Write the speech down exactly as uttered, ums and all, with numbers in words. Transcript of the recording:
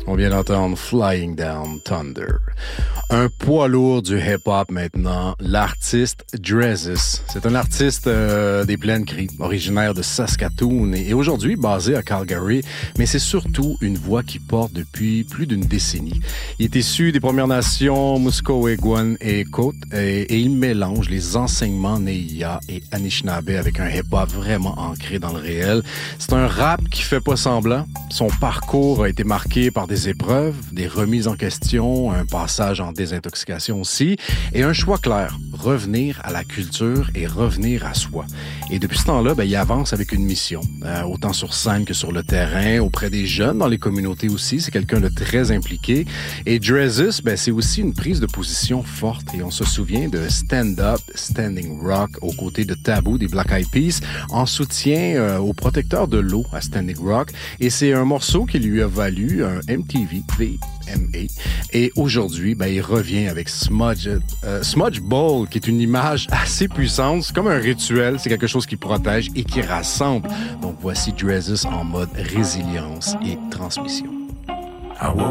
On vient d'entendre Flying Down Thunder. Un poids lourd du hip-hop maintenant, l'artiste Drezus. C'est un artiste euh, des Plaines Cries, originaire de Saskatoon et, et aujourd'hui basé à Calgary, mais c'est surtout une voix qui porte depuis plus d'une décennie. Il est issu des Premières Nations, Muskowekwan et Côte, et, et il mélange les enseignements Neia et Anishinaabe avec un hip-hop vraiment ancré dans le réel. C'est un rap qui fait pas semblant. Son parcours a été marqué par des épreuves, des remises en question, un passage en désintoxication aussi, et un choix clair, revenir à la culture et revenir à soi. Et depuis ce temps-là, ben, il avance avec une mission, euh, autant sur scène que sur le terrain, auprès des jeunes, dans les communautés aussi. C'est quelqu'un de très impliqué. Et Drezus, ben, c'est aussi une prise de position forte. Et on se souvient de Stand Up, Standing Rock, aux côtés de Taboo, des Black Eyed Peas, en soutien euh, aux protecteurs de l'eau à Standing Rock. Et c'est un morceau qui lui a valu un M T V V M A. Et aujourd'hui, ben, il revient avec Smudge, euh, Smudge Bowl, qui est une image assez puissante. C'est comme un rituel, c'est quelque chose qui protège et qui rassemble. Donc voici Drezus en mode résilience et transmission.